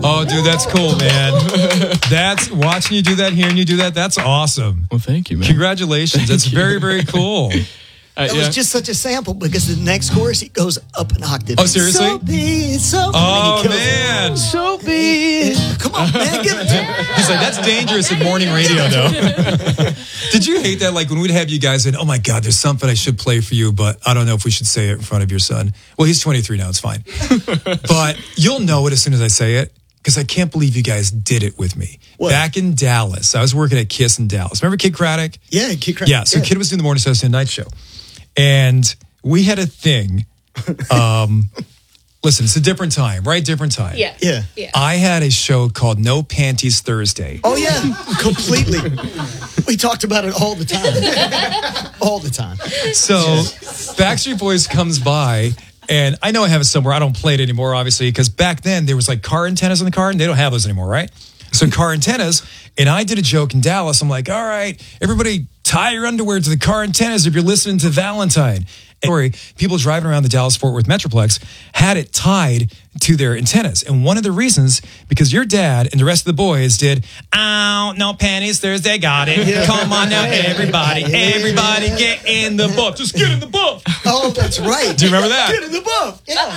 Oh, dude, that's cool, man. That's watching you do that, hearing you do that. That's awesome. Well, thank you, man. Congratulations. That's very, very cool. It was just such a sample because the next chorus, it goes up an octave. Oh, seriously? So be it, so be it. Oh, man. So be it. Come on, man, give it to me. He's like, that's dangerous in morning radio, though. Did you hate that? Like when we'd have you guys in, oh my God, there's something I should play for you, but I don't know if we should say it in front of your son. Well, he's 23 now. It's fine. But you'll know it as soon as I say it because I can't believe you guys did it with me. What? Back in Dallas. I was working at KISS in Dallas. Remember Kid Craddock? Yeah, Kid Craddock. Yeah, so Kid was doing the morning show, and night show. And we had a thing. Listen, it's a different time, right? Different time. Yeah. Yeah. I had a show called No Panties Thursday. Oh, yeah, completely. We talked about it all the time. All the time. So Backstreet Boys comes by, and I know I have it somewhere. I don't play it anymore, obviously, because back then there was like car antennas in the car, and they don't have those anymore, right? So car antennas, and I did a joke in Dallas. I'm like, all right, everybody tie your underwear to the car antennas if you're listening to Valentine. And people driving around the Dallas-Fort Worth Metroplex had it tied to their antennas. And one of the reasons, because your dad and the rest of the boys did, oh, no panties Thursday, got it. Yeah. Come on now, everybody get in the buff. Just get in the buff. Oh, that's right. Do you remember that? Get in the buff. Yeah.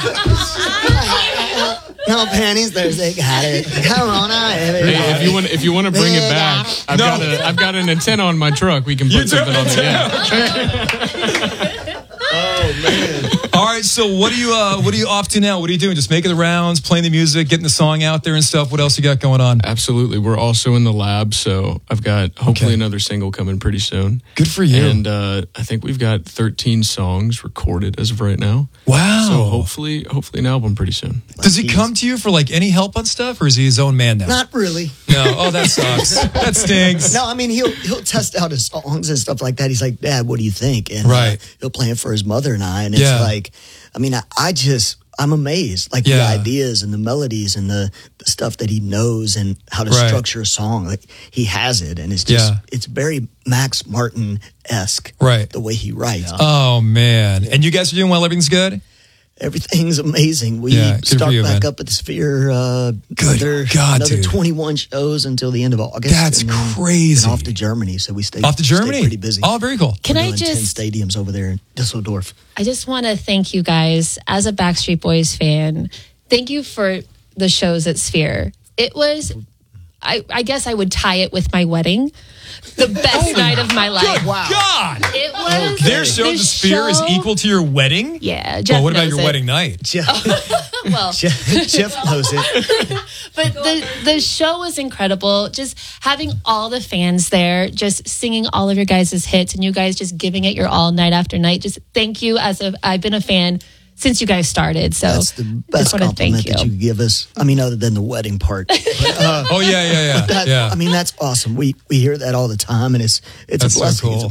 No panties Thursday, got it. Come on now, everybody. Hey, if you want to bring it back, I've got an antenna on my truck. We can put something on there. Yeah. Oh, man. All right, so what are you off to now? What are you doing? Just making the rounds, playing the music, getting the song out there and stuff. What else you got going on? Absolutely. We're also in the lab, so I've got hopefully another single coming pretty soon. Good for you. And I think we've got 13 songs recorded as of right now. Wow. So hopefully an album pretty soon. Does he come to you for like any help on stuff, or is he his own man now? Not really. No. Oh, that sucks. That stinks. No, I mean, he'll test out his songs and stuff like that. He's like, Dad, what do you think? And he'll play it for his mother and I. And it's like, I mean, I'm amazed. Like the ideas and the melodies and the stuff that he knows and how to structure a song. Like he has it. And it's just, it's very Max Martin-esque. Right. The way he writes. Oh, man. And you guys are doing well? Everything's good? Everything's amazing. We start back up at the Sphere. Another 21 shows until the end of August. That's crazy. And off to Germany, so we stay pretty busy. Oh, very cool. Can I 10 stadiums over there in Düsseldorf. I just want to thank you guys as a Backstreet Boys fan. Thank you for the shows at Sphere. It was, I guess I would tie it with my wedding. The best night of my life. Wow. God. It was. Their show, The Sphere, is equal to your wedding? Yeah. Jeff what about knows your wedding night? Jeff knows it. But the show was incredible. Just having all the fans there, just singing all of your guys' hits, and you guys just giving it your all night after night. Just thank you. I've been a fan since you guys started. So that's the best compliment that you give us. I mean, other than the wedding part. But, yeah. I mean, that's awesome. We hear that all the time, and it's a blessing. So cool.